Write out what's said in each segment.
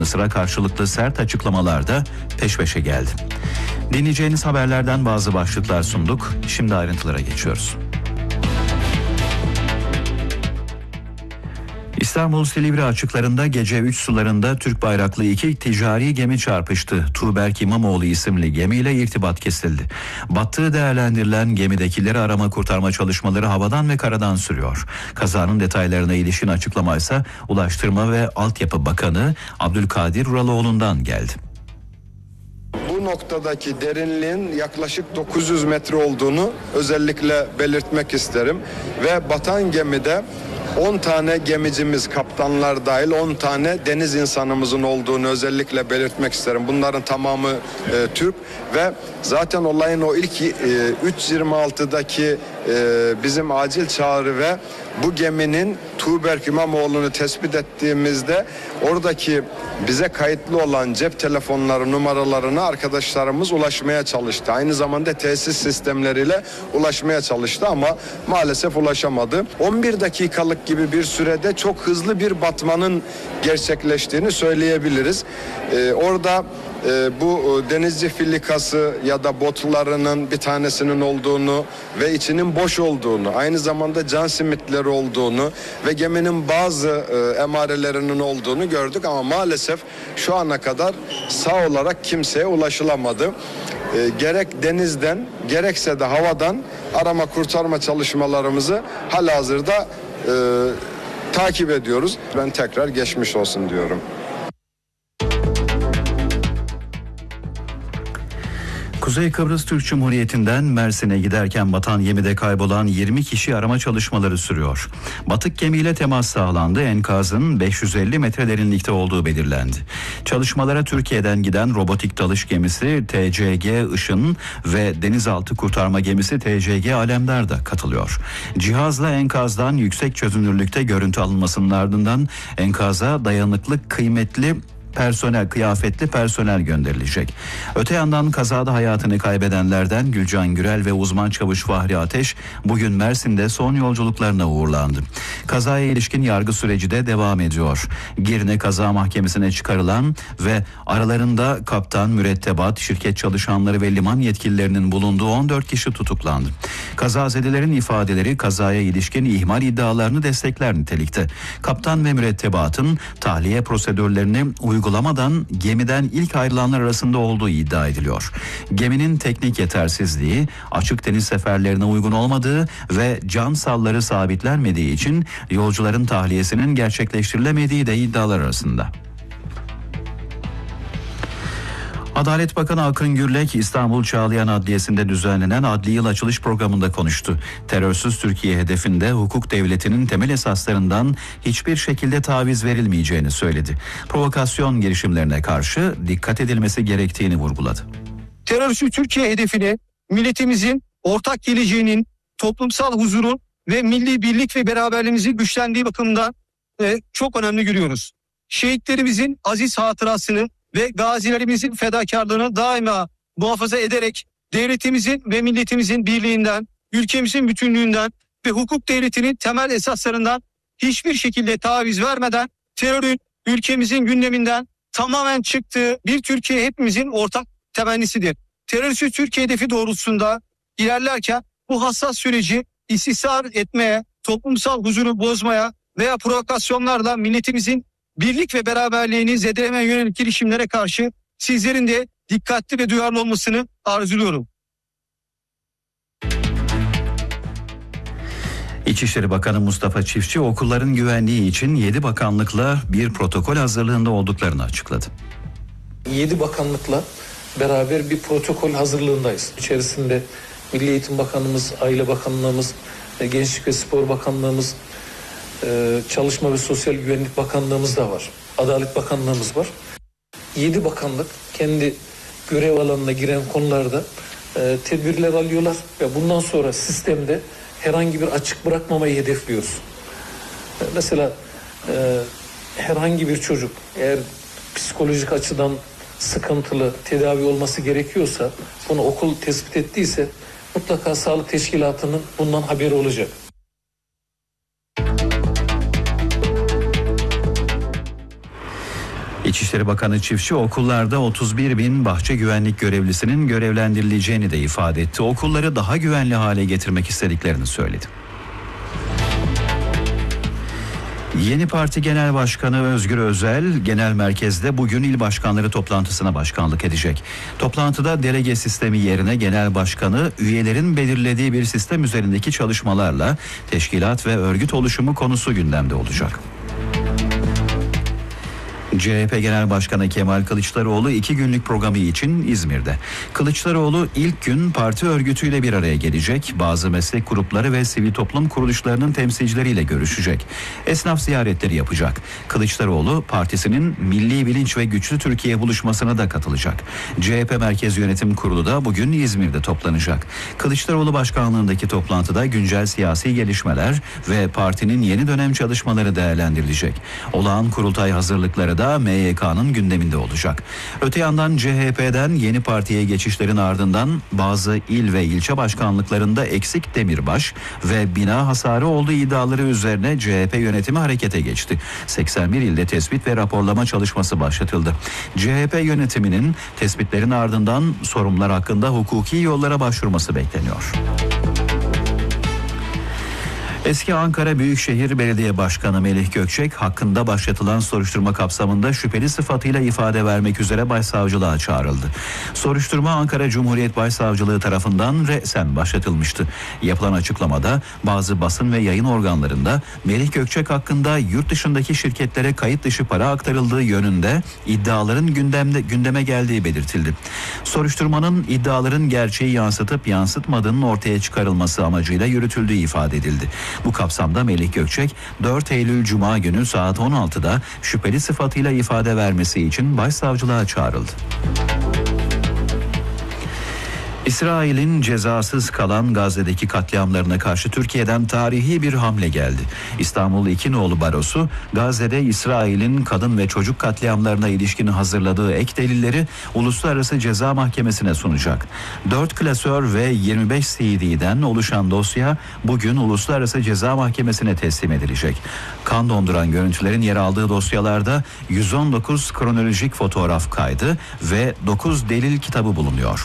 sıra karşılıklı sert açıklamalar da peş peşe geldi. Dinleyeceğiniz haberlerden bazı başlıklar sunduk. Şimdi ayrıntılara geçiyoruz. İstanbul Silivri açıklarında gece 3 sularında Türk bayraklı 2 ticari gemi çarpıştı. Tuğberk İmamoğlu isimli gemiyle irtibat kesildi. Battığı değerlendirilen gemidekileri arama kurtarma çalışmaları havadan ve karadan sürüyor. Kazanın detaylarına ilişkin açıklama ise Ulaştırma ve Altyapı Bakanı Abdülkadir Uraloğlu'ndan geldi. Bu noktadaki derinliğin yaklaşık 900 metre olduğunu özellikle belirtmek isterim. Ve batan gemide 10 tane gemicimiz, kaptanlar dahil 10 tane deniz insanımızın olduğunu özellikle belirtmek isterim. Bunların tamamı Türk ve zaten olayın o ilk 3.26'daki bizim acil çağrı ve bu geminin Tuğberk İmamoğlu'nu tespit ettiğimizde oradaki bize kayıtlı olan cep telefonları numaralarına arkadaşlarımız ulaşmaya çalıştı. Aynı zamanda tesis sistemleriyle ulaşmaya çalıştı ama maalesef ulaşamadı. 11 dakikalık gibi bir sürede çok hızlı bir batmanın gerçekleştiğini söyleyebiliriz. Orada bu denizci filikası ya da botlarının bir tanesinin olduğunu ve içinin boş olduğunu, aynı zamanda can simitleri olduğunu ve geminin bazı emarelerinin olduğunu gördük ama maalesef şu ana kadar sağ olarak kimseye ulaşılamadı. Gerek denizden gerekse de havadan arama kurtarma çalışmalarımızı halihazırda takip ediyoruz. Ben tekrar geçmiş olsun diyorum. Kuzey Kıbrıs Türk Cumhuriyeti'nden Mersin'e giderken batan gemide kaybolan 20 kişi arama çalışmaları sürüyor. Batık gemiyle temas sağlandı. Enkazın 550 metre derinlikte olduğu belirlendi. Çalışmalara Türkiye'den giden robotik dalış gemisi TCG Işın ve denizaltı kurtarma gemisi TCG Alemdar da katılıyor. Cihazla enkazdan yüksek çözünürlükte görüntü alınmasının ardından enkaza dayanıklı kıyafetli personel gönderilecek. Öte yandan kazada hayatını kaybedenlerden Gülcan Gürel ve uzman çavuş Fahri Ateş bugün Mersin'de son yolculuklarına uğurlandı. Kazaya ilişkin yargı süreci de devam ediyor. Girne Kaza Mahkemesi'ne çıkarılan ve aralarında kaptan, mürettebat, şirket çalışanları ve liman yetkililerinin bulunduğu 14 kişi tutuklandı. Kazazedelerin ifadeleri kazaya ilişkin ihmal iddialarını destekler nitelikte. Kaptan ve mürettebatın tahliye prosedürlerini uygulamadan gemiden ilk ayrılanlar arasında olduğu iddia ediliyor. Geminin teknik yetersizliği, açık deniz seferlerine uygun olmadığı ve can salları sabitlenmediği için yolcuların tahliyesinin gerçekleştirilemediği de iddialar arasında. Adalet Bakanı Akın Gürlek İstanbul Çağlayan Adliyesi'nde düzenlenen adli yıl açılış programında konuştu. Terörsüz Türkiye hedefinde hukuk devletinin temel esaslarından hiçbir şekilde taviz verilmeyeceğini söyledi. Provokasyon girişimlerine karşı dikkat edilmesi gerektiğini vurguladı. Terörsüz Türkiye hedefini milletimizin ortak geleceğinin, toplumsal huzurun ve milli birlik ve beraberliğimizin güçlendiği bakımından çok önemli görüyoruz. Şehitlerimizin aziz hatırasını ve gazilerimizin fedakarlığını daima muhafaza ederek devletimizin ve milletimizin birliğinden, ülkemizin bütünlüğünden ve hukuk devletinin temel esaslarından hiçbir şekilde taviz vermeden terörün ülkemizin gündeminden tamamen çıktığı bir Türkiye hepimizin ortak temennisidir. Terörsüz Türkiye hedefi doğrultusunda ilerlerken bu hassas süreci istismar etmeye, toplumsal huzuru bozmaya veya provokasyonlarla milletimizin birlik ve beraberliğini zedelemeye yönelik girişimlere karşı sizlerin de dikkatli ve duyarlı olmasını arzuluyorum. İçişleri Bakanı Mustafa Çiftçi okulların güvenliği için 7 bakanlıkla bir protokol hazırlığında olduklarını açıkladı. 7 bakanlıkla beraber bir protokol hazırlığındayız. İçerisinde Milli Eğitim Bakanımız, Aile Bakanlığımız, Gençlik ve Spor Bakanlığımız, Çalışma ve Sosyal Güvenlik Bakanlığımız da var. Adalet Bakanlığımız var. 7 bakanlık kendi görev alanına giren konularda tedbirler alıyorlar ve bundan sonra sistemde herhangi bir açık bırakmamayı hedefliyoruz. Mesela herhangi bir çocuk eğer psikolojik açıdan sıkıntılı tedavi olması gerekiyorsa, bunu okul tespit ettiyse mutlaka sağlık teşkilatının bundan haberi olacak. İçişleri Bakanı Çiftçi okullarda 31 bin bahçe güvenlik görevlisinin görevlendirileceğini de ifade etti. Okulları daha güvenli hale getirmek istediklerini söyledi. Yeni Parti Genel Başkanı Özgür Özel, genel merkezde bugün il başkanları toplantısına başkanlık edecek. Toplantıda delege sistemi yerine genel başkanı üyelerin belirlediği bir sistem üzerindeki çalışmalarla teşkilat ve örgüt oluşumu konusu gündemde olacak. CHP Genel Başkanı Kemal Kılıçdaroğlu 2 günlük programı için İzmir'de. Kılıçdaroğlu ilk gün parti örgütüyle bir araya gelecek, bazı meslek grupları ve sivil toplum kuruluşlarının temsilcileriyle görüşecek. Esnaf ziyaretleri yapacak. Kılıçdaroğlu partisinin Milli Bilinç ve Güçlü Türkiye buluşmasına da katılacak. CHP Merkez Yönetim Kurulu da bugün İzmir'de toplanacak. Kılıçdaroğlu başkanlığındaki toplantıda güncel siyasi gelişmeler ve partinin yeni dönem çalışmaları değerlendirilecek. Olağan kurultay hazırlıkları da MYK'nın gündeminde olacak. Öte yandan CHP'den yeni partiye geçişlerin ardından bazı il ve ilçe başkanlıklarında eksik demirbaş ve bina hasarı olduğu iddiaları üzerine CHP yönetimi harekete geçti. 81 ilde tespit ve raporlama çalışması başlatıldı. CHP yönetiminin tespitlerin ardından sorunlar hakkında hukuki yollara başvurması bekleniyor. Eski Ankara Büyükşehir Belediye Başkanı Melih Gökçek hakkında başlatılan soruşturma kapsamında şüpheli sıfatıyla ifade vermek üzere başsavcılığa çağrıldı. Soruşturma Ankara Cumhuriyet Başsavcılığı tarafından resen başlatılmıştı. Yapılan açıklamada bazı basın ve yayın organlarında Melih Gökçek hakkında yurt dışındaki şirketlere kayıt dışı para aktarıldığı yönünde iddiaların gündeme geldiği belirtildi. Soruşturmanın iddiaların gerçeği yansıtıp yansıtmadığının ortaya çıkarılması amacıyla yürütüldüğü ifade edildi. Bu kapsamda Melih Gökçek 4 Eylül Cuma günü saat 16'da şüpheli sıfatıyla ifade vermesi için başsavcılığa çağrıldı. İsrail'in cezasız kalan Gazze'deki katliamlarına karşı Türkiye'den tarihi bir hamle geldi. İstanbul İki Nolu Barosu, Gazze'de İsrail'in kadın ve çocuk katliamlarına ilişkin hazırladığı ek delilleri Uluslararası Ceza Mahkemesi'ne sunacak. 4 klasör ve 25 CD'den oluşan dosya bugün Uluslararası Ceza Mahkemesi'ne teslim edilecek. Kan donduran görüntülerin yer aldığı dosyalarda 119 kronolojik fotoğraf kaydı ve 9 delil kitabı bulunuyor.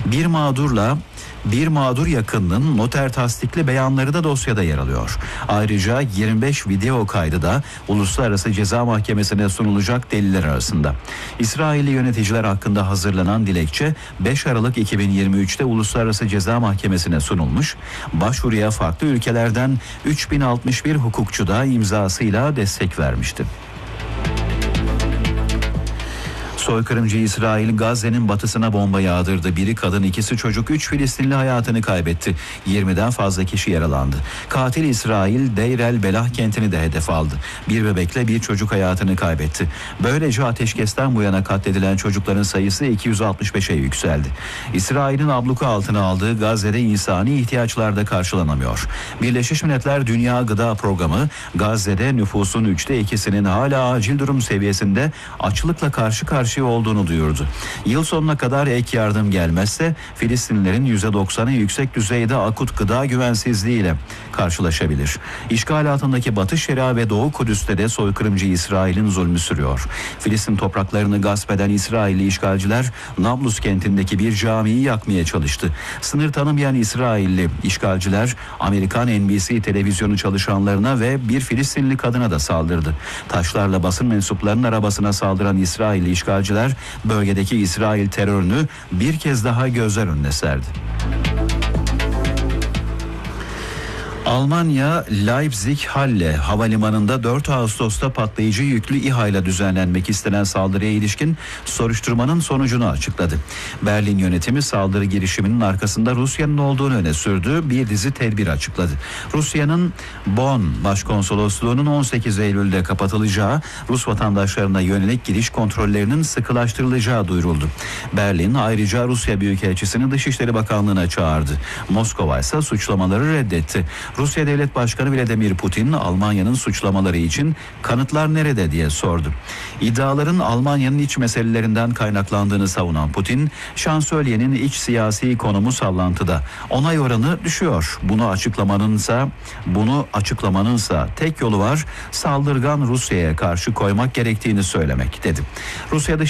Bir mağdur yakınının noter tasdikli beyanları da dosyada yer alıyor. Ayrıca 25 video kaydı da Uluslararası Ceza Mahkemesi'ne sunulacak deliller arasında. İsrailli yöneticiler hakkında hazırlanan dilekçe 5 Aralık 2023'te Uluslararası Ceza Mahkemesi'ne sunulmuş. Başvuruya farklı ülkelerden 3061 hukukçu da imzasıyla destek vermişti. Soykırımcı İsrail Gazze'nin batısına bomba yağdırdı. Biri kadın, ikisi çocuk, 3 Filistinli hayatını kaybetti. 20'den fazla kişi yaralandı. Katil İsrail Deir el Belah kentini de hedef aldı. Bir bebekle bir çocuk hayatını kaybetti. Böylece ateşkesten bu yana katledilen çocukların sayısı 265'e yükseldi. İsrail'in abluka altına aldığı Gazze'de insani ihtiyaçlar da karşılanamıyor. Birleşmiş Milletler Dünya Gıda Programı Gazze'de nüfusun 2/3'ünün hala acil durum seviyesinde açlıkla karşı karşıya olduğunu duyurdu. Yıl sonuna kadar ek yardım gelmezse Filistinlilerin %90'ı yüksek düzeyde akut gıda güvensizliğiyle karşılaşabilir. İşgal altındaki Batı Şeria ve Doğu Kudüs'te de soykırımcı İsrail'in zulmü sürüyor. Filistin topraklarını gasp eden İsrailli işgalciler Nablus kentindeki bir camiyi yakmaya çalıştı. Sınır tanımayan İsrailli işgalciler Amerikan NBC televizyonu çalışanlarına ve bir Filistinli kadına da saldırdı. Taşlarla basın mensuplarının arabasına saldıran İsrailli işgalciler bölgedeki İsrail terörünü bir kez daha gözler önüne serdi. Almanya Leipzig-Halle havalimanında 4 Ağustos'ta patlayıcı yüklü İHA ile düzenlenmek istenen saldırıya ilişkin soruşturmanın sonucunu açıkladı. Berlin yönetimi saldırı girişiminin arkasında Rusya'nın olduğunu öne sürdü, bir dizi tedbir açıkladı. Rusya'nın Bonn Başkonsolosluğu'nun 18 Eylül'de kapatılacağı, Rus vatandaşlarına yönelik giriş kontrollerinin sıkılaştırılacağı duyuruldu. Berlin ayrıca Rusya Büyükelçisini Dışişleri Bakanlığı'na çağırdı. Moskova ise suçlamaları reddetti. Rusya Devlet Başkanı Vladimir Putin Almanya'nın suçlamaları için kanıtlar nerede diye sordu. İddiaların Almanya'nın iç meselelerinden kaynaklandığını savunan Putin, şansölyenin iç siyasi konumu sallantıda. Onay oranı düşüyor. Bunu açıklamanınsa tek yolu var, saldırgan Rusya'ya karşı koymak gerektiğini söylemek dedi. Rusya